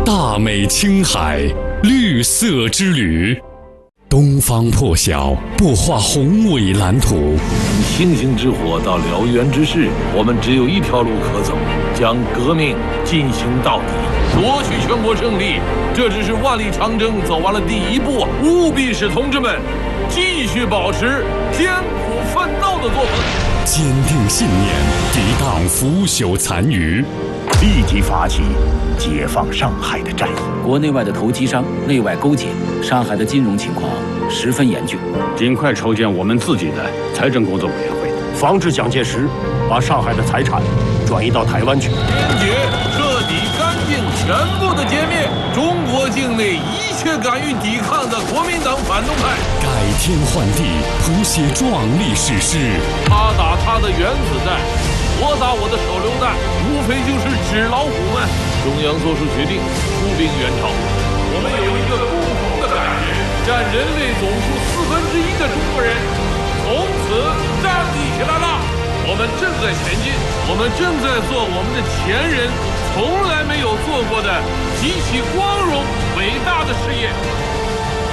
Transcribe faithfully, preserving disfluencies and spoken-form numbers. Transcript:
大美青海，绿色之旅。东方破晓，擘画宏伟蓝图。 从星星之火到燎原之势，我们只有一条路可走，将革命进行到底，夺取全国胜利。这只是万里长征走完了第一步，务必使同志们继续保持艰苦奋斗的作风， 坚定信念，抵挡腐朽残余， 立即发起解放上海的战役。 国内外的投机商内外勾结，上海的金融情况十分严峻， 尽快筹建我们自己的财政工作委员会， 防止蒋介石把上海的财产转移到台湾去。 坚决、彻底、干净、全部的歼灭中国境内一切敢于抵抗的国民党反动派， 改天换地，谱写壮丽史诗。 他打他的原子弹，我打我的手榴弹，无非就是纸老虎们。中央做出决定，出兵援朝。我们有一个共同的感觉，占人类总数四分之一的中国人从此站立起来了。我们正在前进，我们正在做我们的前人从来没有做过的极其光荣伟大的事业。